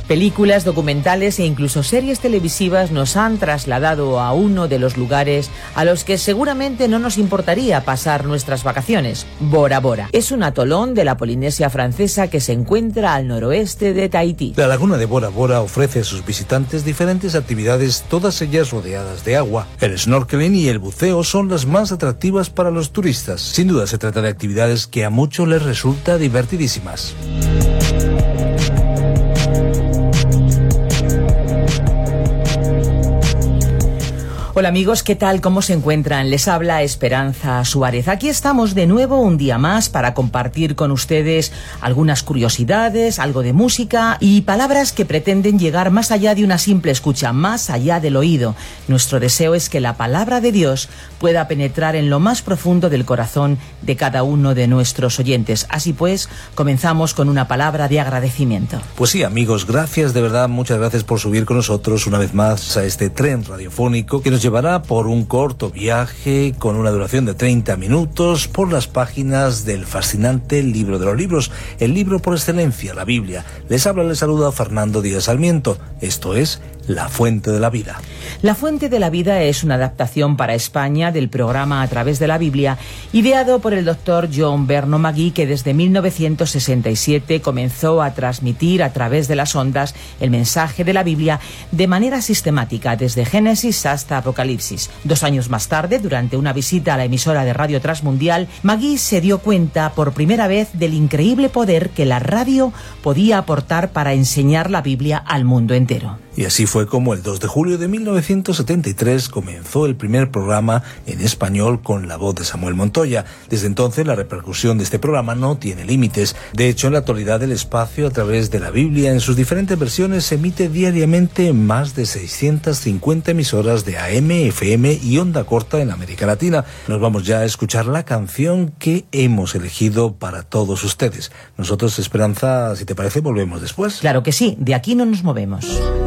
Películas, documentales e incluso series televisivas nos han trasladado a uno de los lugares a los que seguramente no nos importaría pasar nuestras vacaciones, Bora Bora. Es un atolón de la Polinesia francesa que se encuentra al noroeste de Tahití. La laguna de Bora Bora ofrece a sus visitantes diferentes actividades, todas ellas rodeadas de agua. El snorkeling y el buceo son las más atractivas para los turistas. Sin duda se trata de actividades que a muchos les resulta divertidísimas. Hola amigos, ¿qué tal? ¿Cómo se encuentran? Les habla Esperanza Suárez. Aquí estamos de nuevo un día más para compartir con ustedes algunas curiosidades, algo de música y palabras que pretenden llegar más allá de una simple escucha, más allá del oído. Nuestro deseo es que la palabra de Dios pueda penetrar en lo más profundo del corazón de cada uno de nuestros oyentes. Así pues, comenzamos con una palabra de agradecimiento. Pues sí, amigos, gracias, de verdad, muchas gracias por subir con nosotros una vez más a este tren radiofónico que nos llevará por un corto viaje con una duración de 30 minutos por las páginas del fascinante libro de los libros, el libro por excelencia, la Biblia. Les saluda Fernando Díaz Sarmiento. Esto es La Fuente de la Vida. La Fuente de la Vida es una adaptación para España del programa A Través de la Biblia, ideado por el doctor John Berno Magui, que desde 1967 comenzó a transmitir a través de las ondas el mensaje de la Biblia de manera sistemática, desde Génesis hasta Apocalipsis. 2 años más tarde, durante una visita a la emisora de Radio Transmundial, Magui se dio cuenta por primera vez del increíble poder que la radio podía aportar para enseñar la Biblia al mundo entero. Y así fue como el 2 de julio de 1973 comenzó el primer programa en español con la voz de Samuel Montoya. Desde entonces la repercusión de este programa no tiene límites. De hecho, en la actualidad el espacio a través de la Biblia en sus diferentes versiones se emite diariamente en más de 650 emisoras de AM, FM y onda corta en América Latina. Nos vamos ya a escuchar la canción que hemos elegido para todos ustedes. Nosotros, Esperanza, si te parece, volvemos después. Claro que sí, de aquí no nos movemos.